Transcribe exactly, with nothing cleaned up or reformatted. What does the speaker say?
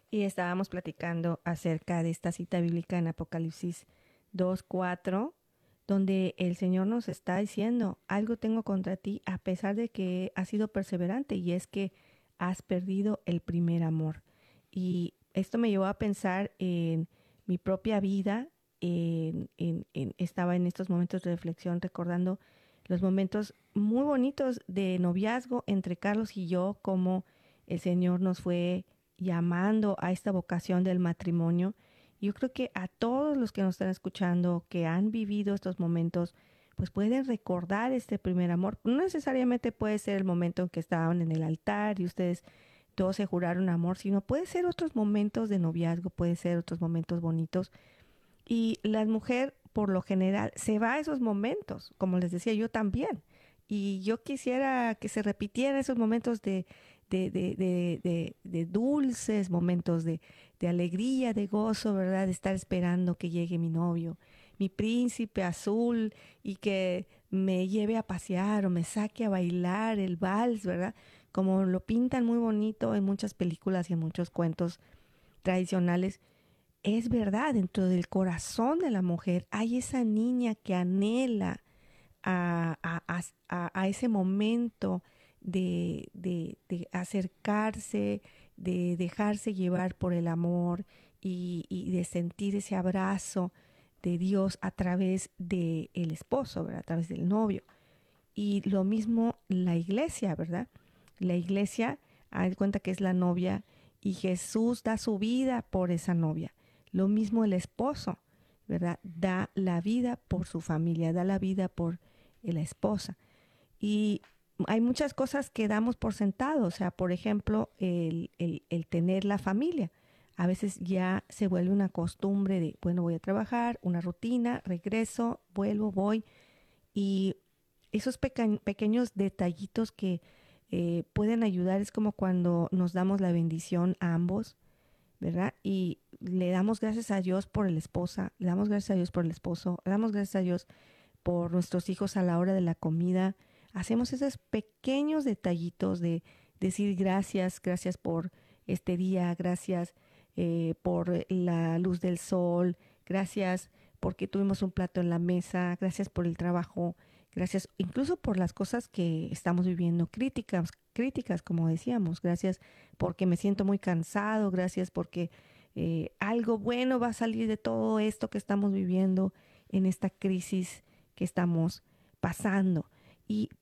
Y estábamos platicando acerca de esta cita bíblica en Apocalipsis dos cuatro, donde el Señor nos está diciendo, algo tengo contra ti a pesar de que has sido perseverante, y es que has perdido el primer amor. Y esto me llevó a pensar en mi propia vida. En, en, en, estaba en estos momentos de reflexión recordando los momentos muy bonitos de noviazgo entre Carlos y yo, como el Señor nos fue llamando a esta vocación del matrimonio. Yo creo que a todos los que nos están escuchando, que han vivido estos momentos, pues pueden recordar este primer amor. No necesariamente puede ser el momento en que estaban en el altar y ustedes todos se juraron amor, sino puede ser otros momentos de noviazgo, puede ser otros momentos bonitos. Y la mujer, por lo general, se va a esos momentos, como les decía, yo también. Y yo quisiera que se repitieran esos momentos de, de, de, de, de, de dulces, momentos de, de alegría, de gozo, ¿verdad? De estar esperando que llegue mi novio, mi príncipe azul, y que me lleve a pasear o me saque a bailar el vals, ¿verdad? Como lo pintan muy bonito en muchas películas y en muchos cuentos tradicionales. Es verdad, dentro del corazón de la mujer hay esa niña que anhela a, a, a, a ese momento de, de, de acercarse, de dejarse llevar por el amor, y, y de sentir ese abrazo de Dios a través del esposo, ¿verdad? A través del novio. Y lo mismo la iglesia, ¿verdad? La iglesia, haz de cuenta que es la novia, y Jesús da su vida por esa novia. Lo mismo el esposo, ¿verdad? Da la vida por su familia, da la vida por la esposa. Y hay muchas cosas que damos por sentado, o sea, por ejemplo, el, el, el tener la familia. A veces ya se vuelve una costumbre de, bueno, voy a trabajar, una rutina, regreso, vuelvo, voy. Y esos peca- pequeños detallitos que eh, pueden ayudar, es como cuando nos damos la bendición a ambos, ¿verdad? Y le damos gracias a Dios por la esposa, le damos gracias a Dios por el esposo, le damos gracias a Dios por nuestros hijos a la hora de la comida. Hacemos esos pequeños detallitos de decir gracias, gracias por este día, gracias eh, por la luz del sol, gracias porque tuvimos un plato en la mesa, gracias por el trabajo, gracias incluso por las cosas que estamos viviendo críticas, críticas como decíamos, gracias porque me siento muy cansado, gracias porque eh, algo bueno va a salir de todo esto que estamos viviendo en esta crisis que estamos pasando. Y